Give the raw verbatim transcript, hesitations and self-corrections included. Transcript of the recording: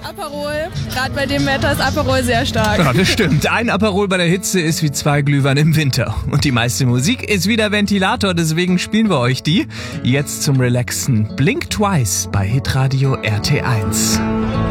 Aperol. Gerade bei dem Wetter ist Aperol sehr stark. Ja, das stimmt. Ein Aperol bei der Hitze ist wie zwei Glühwein im Winter. Und die meiste Musik ist wie der Ventilator, deswegen spielen wir euch die. Jetzt zum Relaxen. Blink Twice bei Hitradio R T eins.